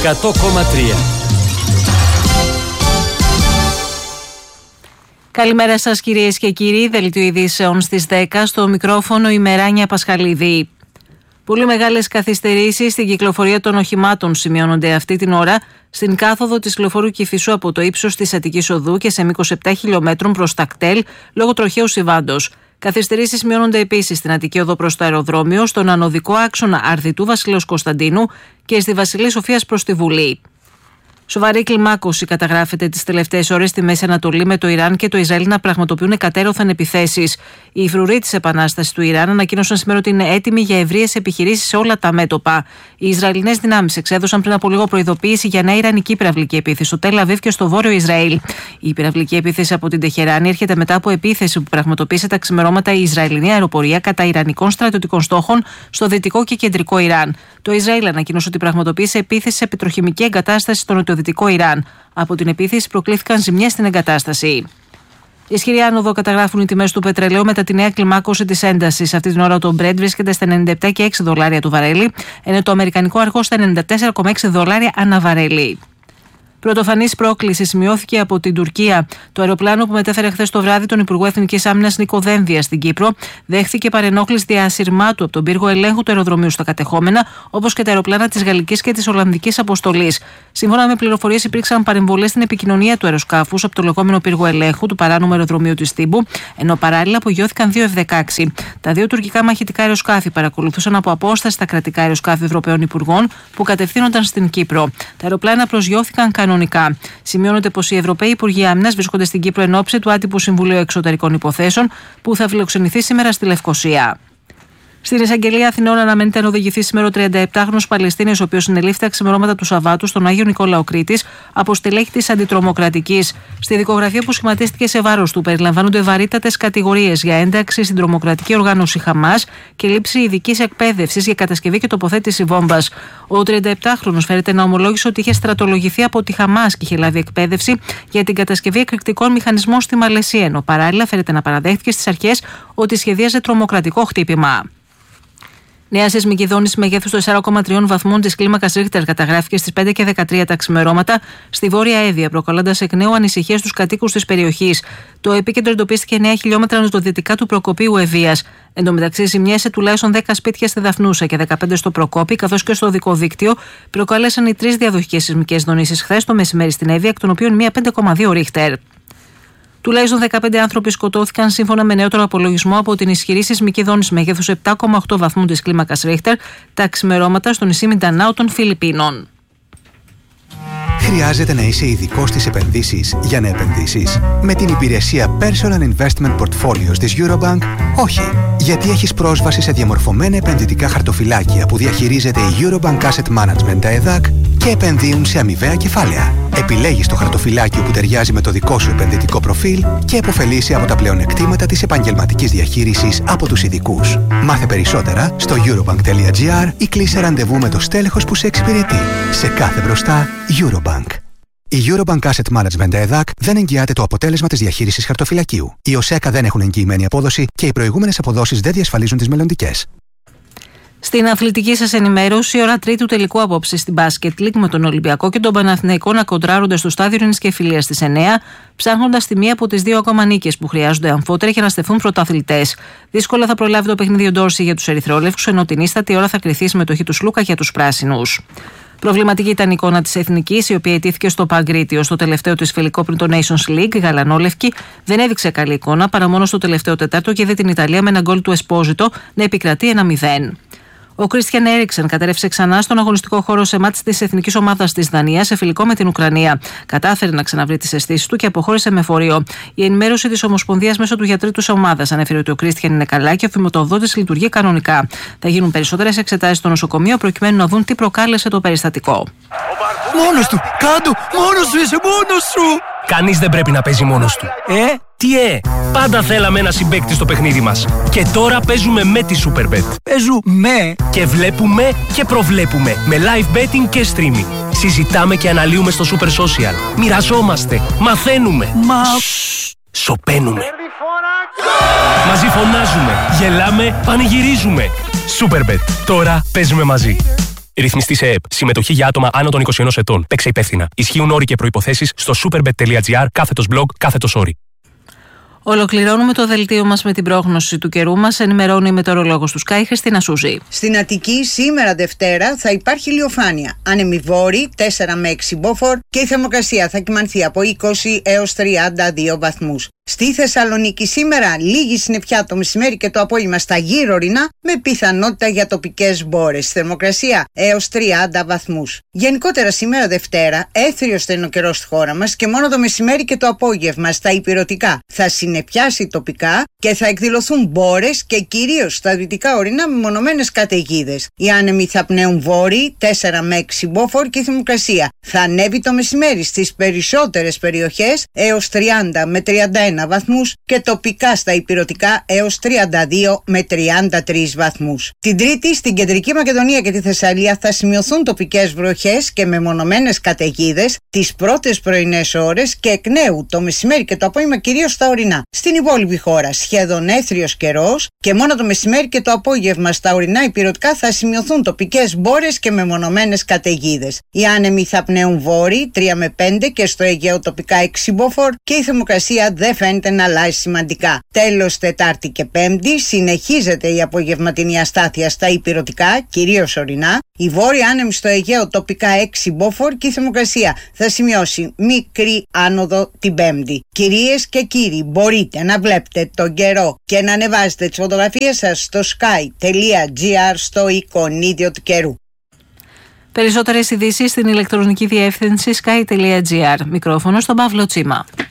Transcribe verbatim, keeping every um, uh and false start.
εκατό κόμμα τρία. Καλημέρα σας κυρίες και κύριοι, δελτίο ειδήσεων στις δέκα, στο μικρόφωνο η Μεράνια Πασχαλίδη. Πολύ μεγάλες καθυστερήσεις στην κυκλοφορία των οχημάτων σημειώνονται αυτή την ώρα στην κάθοδο της Λεωφόρου Κηφισού από το ύψος της Αττικής Οδού και σε μήκος επτά χιλιομέτρων προς τα κτέλ λόγω τροχαίου συμβάντος. Καθυστερήσεις σημειώνονται επίσης στην Αττική Οδό προς το αεροδρόμιο, στον ανωδικό άξονα Αρδιτού Βασιλέως Κωνσταντίνου και στη Βασιλής Σοφίας προς τη Βουλή. Σοβαρή κλιμάκωση καταγράφεται τις τελευταίες ώρες στη Μέση Ανατολή, με το Ιράν και το Ισραήλ να πραγματοποιούν εκατέρωθεν επιθέσεις. Οι φρουροί της Επανάστασης του Ιράν ανακοίνωσαν σήμερα ότι είναι έτοιμοι για ευρείες επιχειρήσεις σε όλα τα μέτωπα. Οι Ισραηλινές δυνάμεις εξέδωσαν πριν από λίγο προειδοποίηση για νέα ιρανική πυραυλική επίθεση στο Τελ Αβίβ και στο βόρειο Ισραήλ. Η πυραυλική επίθεση από την Τεχεράνη έρχεται μετά από επίθεση που πραγματοποίησε τα ξημερώματα η Ισραηλινή αεροπορία κατά ιρανικών στρατιωτικών στόχων στο δυτικό και κεντρικό Ιράν. Το Ισραήλ ανακοίνωσε ότι πραγματοποίησε επίθεση σε πετροχημική εγκατάσταση στο νοτιοδυτικό Ιράν. Από την επίθεση προκλήθηκαν ζημιές στην εγκατάσταση. Ισχυρή άνοδο καταγράφουν οι τιμές του πετρελαίου μετά τη νέα κλιμάκωση της έντασης. Αυτή την ώρα το Brent βρίσκεται στα ενενήντα επτά κόμμα έξι δολάρια του βαρέλι, ενώ το αμερικανικό αργό στα ενενήντα τέσσερα κόμμα έξι δολάρια ανά βαρέλι. Πρωτοφανής πρόκληση σημειώθηκε από την Τουρκία. Το αεροπλάνο που μετέφερε χθες το βράδυ τον Υπουργό Εθνικής Άμυνας Νίκο Δένδια στην Κύπρο δέχθηκε παρενόχληση διασυρμάτου από τον πύργο ελέγχου του αεροδρομίου στα κατεχόμενα, όπως και τα αεροπλάνα της Γαλλικής και της Ολλανδικής αποστολής. Σύμφωνα με πληροφορίες, υπήρξαν παρεμβολές στην επικοινωνία του αεροσκάφους από το λεγόμενο πύργο ελέγχου του παράνομου αεροδρομίου της Τύμπου, ενώ παράλληλα απογειώθηκαν δύο εφ δεκαέξι. Τα δύο τουρκικά μαχητικά αεροσκάφη παρακολουθούσαν από απόσταση τα κρατικά αεροσκάφη Ευρωπαίων Υπουργών που κατευθύνονταν στην Κύπρο. Τα αεροπλάνα προσγειώθηκαν κανονικά. Σημειώνεται πως οι Ευρωπαίοι Υπουργοί Άμυνας βρίσκονται στην Κύπρο εν ώψη του άτυπου Συμβουλίου Εξωτερικών Υποθέσεων που θα φιλοξενηθεί σήμερα στη Λευκοσία. Στην εισαγγελία Αθηνών αναμένεται να οδηγηθεί σήμερα ο τριανταεπτάχρονος Παλαιστίνιος, ο οποίος συνελήφθη τα ξημερώματα του Σαββάτου στον Άγιο Νικόλαο Κρήτης από στελέχη της αντιτρομοκρατικής. Στη δικογραφία που σχηματίστηκε σε βάρος του περιλαμβάνονται βαρύτατες κατηγορίες για ένταξη στην τρομοκρατική οργάνωση Χαμάς και λήψη ειδικής εκπαίδευσης για κατασκευή και τοποθέτηση βόμβας. Ο τριανταεπτάχρονος φέρεται να ομολόγησε ότι είχε στρατολογηθεί από τη Χαμάς και είχε λάβει εκπαίδευση για την κατασκευή εκρηκτικών μηχανισμών στη Μαλαισία, ενώ παράλληλα φέρεται να παραδέχτηκε στις αρχές ότι σχεδίαζε τρομοκρατικό χτύπημα. Νέα σεισμική δόνηση μεγέθους τεσσάρων κόμμα τριών βαθμών της κλίμακας Ρίχτερ καταγράφηκε στις πέντε και δεκατρία τα ξημερώματα στη Βόρεια Εύβοια, προκαλώντας εκ νέου ανησυχίες στους κατοίκους της περιοχής. Το επίκεντρο εντοπίστηκε εννέα χιλιόμετρα νοτιοδυτικά του Προκοπίου Ευβοίας. Εν τω μεταξύ, ζημιές σε τουλάχιστον δέκα σπίτια στη Δαφνούσα και δεκαπέντε στο Προκόπη, καθώς και στο οδικό δίκτυο, προκάλεσαν οι τρεις διαδοχικές σεισμικές δονήσεις χθες το μεσημέρι στην Εύβοια, εκ των οποίων μία πέντε κόμμα δύο Ρίχτερ. Τουλάχιστον δεκαπέντε άνθρωποι σκοτώθηκαν σύμφωνα με νεότερο απολογισμό από την ισχυρή σεισμική δόνηση μεγέθους επτά κόμμα οκτώ βαθμού της κλίμακας Ρίχτερ τα ξημερώματα στο νησί Μιντανάου των Φιλιππίνων. Χρειάζεται να είσαι ειδικός στις επενδύσεις για να επενδύσεις? Με την υπηρεσία Personal Investment Portfolios της Eurobank, όχι. Γιατί έχεις πρόσβαση σε διαμορφωμένα επενδυτικά χαρτοφυλάκια που διαχειρίζεται η Eurobank Asset Management, τα ΕΔΑΚ, και επενδύουν σε αμοιβαία κεφάλαια. Επιλέγεις το χαρτοφυλάκιο που ταιριάζει με το δικό σου επενδυτικό προφίλ και επωφελείσαι από τα πλεονεκτήματα της επαγγελματικής διαχείρισης από τους ειδικούς. Μάθε περισσότερα στο eurobank.gr ή κλείσε ραντεβού με το στέλεχος που σε εξυπηρετεί. Σε κάθε μπροστά, Eurobank. Η Eurobank Asset Management ΕΔΑΚ δεν εγγυάται το αποτέλεσμα της διαχείρισης χαρτοφυλακίου. Οι ΟΣΕΚΑ δεν έχουν εγγυημένη απόδοση και οι προηγούμενες αποδόσεις δεν διασφαλίζουν τις μελλοντικές. Στην αθλητική σας ενημέρωση, ώρα τρίτου τελικού απόψε στην Basket League με τον Ολυμπιακό και τον Παναθηναϊκό να κοντράρονται στο στάδιο Ειρήνης και Φιλίας στις εννέα, ψάχνοντας τη μία από τις δύο ακόμα νίκες που χρειάζονται αμφότερα για να στεφθούν πρωταθλητές. Δύσκολα θα προλάβει το παιχνίδι ο Ντόρση για τους ερυθρόλευκους, ενώ την ίστατη ώρα θα κριθεί η συμμετοχή του Σλούκα για τους πράσινους. Προβληματική ήταν η εικόνα της Εθνικής, η οποία ετήθηκε στο Παγκρίτιο στο τελευταίο της φιλικό πριν το Nations League. Η γαλανόλευκη δεν έδειξε καλή εικόνα παρά μόνο στο τελευταίο τετάρτο και είδε την Ιταλία με ένα γκολ του Εσπόζιτο να επικρατεί ένα μηδέν. Ο Κρίστιαν Έριξεν κατέρευσε ξανά στον αγωνιστικό χώρο σε μάτς της εθνικής ομάδας της Δανίας σε φιλικό με την Ουκρανία. Κατάφερε να ξαναβρει τις αισθήσεις του και αποχώρησε με φορείο. Η ενημέρωση της Ομοσπονδίας μέσω του γιατρού της ομάδας ανέφερε ότι ο Κρίστιαν είναι καλά και ο φημοτοδότης λειτουργεί κανονικά. Θα γίνουν περισσότερες εξετάσεις στο νοσοκομείο προκειμένου να δουν τι προκάλεσε το περιστατικό. Μόνος του! Κάτω! Μόνος σου είσαι! Μόνος σου! Κανείς δεν πρέπει να παίζει μόνος του. Ε? Τι ε! Πάντα θέλαμε ένα συμπαίκτη στο παιχνίδι μας. Και τώρα παίζουμε με τη Superbet. Παίζουμε! Και βλέπουμε και προβλέπουμε με live betting και streaming. Συζητάμε και αναλύουμε στο Super Social. Μοιραζόμαστε. Μαθαίνουμε. Μα... Σοπαίνουμε. Μαζί φωνάζουμε. Γελάμε. Πανηγυρίζουμε. Superbet. Τώρα παίζουμε μαζί. Ρυθμιστή σε ΕΕΠ. Συμμετοχή για άτομα άνω των είκοσι ενός ετών. Παίξε υπεύθυνα. Ισχύουν όροι και προϋποθέσεις στο superbet.gr κάθετος blog κάθετος όροι. Ολοκληρώνουμε το δελτίο μας με την πρόγνωση του καιρού μας. Ενημερώνει η μετεωρολόγος του Sky, Χριστίνα Σούζη. Στην Αττική σήμερα Δευτέρα θα υπάρχει ηλιοφάνεια. Άνεμη βόρη τέσσερα με έξι μποφόρ και η θερμοκρασία θα κυμανθεί από είκοσι έως τριάντα δύο βαθμούς. Στη Θεσσαλονίκη σήμερα λίγη συννεφιά το μεσημέρι και το απόγευμα στα γύρω ορεινά με πιθανότητα για τοπικές μπόρες. Θερμοκρασία έως τριάντα βαθμούς. Γενικότερα σήμερα Δευτέρα έθριος θα είναι ο καιρός στη χώρα μας και μόνο το μεσημέρι και το απόγευμα στα ηπειρωτικά θα συννεφιάσει τοπικά και θα εκδηλωθούν μπόρες και κυρίως στα δυτικά ορεινά με μονομένες καταιγίδες. Οι άνεμοι θα πνέουν βόρειοι τέσσερα με έξι μποφόρ και η θερμοκρασία θα ανέβει το μεσημέρι στις περισσότερες περιοχές έως τριάντα με τριάντα ένα βαθμούς και τοπικά στα ηπειρωτικά έως τριάντα δύο με τριάντα τρεις βαθμούς. Την Τρίτη στην Κεντρική Μακεδονία και τη Θεσσαλία θα σημειωθούν τοπικές βροχές και μεμονωμένες καταιγίδες τις πρώτες πρωινές ώρες και εκ νέου το μεσημέρι και το απόγευμα κυρίως στα ορεινά. Στην υπόλοιπη χώρα σχεδόν έθριος καιρός και μόνο το μεσημέρι και το απόγευμα στα ορεινά ηπειρωτικά θα σημειωθούν τοπικές μπόρες και μεμονωμένες καταιγίδες. Οι άνεμοι θα πνέουν βόρειοι τρία με πέντε και στο Αιγαίο τοπικά έξι μποφόρ και η θερμοκρασία δεν φαίνεται να αλλάζει σημαντικά. Τέλος Τετάρτη και Πέμπτη συνεχίζεται η απογευματινή αστάθεια στα ηπειρωτικά, κυρίως ορεινά. Η βόρεια άνεμη στο Αιγαίο τοπικά έξι μποφόρ και η θερμοκρασία θα σημειώσει μικρή άνοδο την Πέμπτη. Κυρίες και κύριοι, μπορείτε να βλέπετε τον καιρό και να ανεβάζετε τις φωτογραφίες σας στο sky.gr στο εικονίδιο του καιρού. Περισσότερες ειδήσεις στην ηλεκτρονική διεύθυνση sky.gr. Μικρόφωνο στον Παύλο Τσίμα.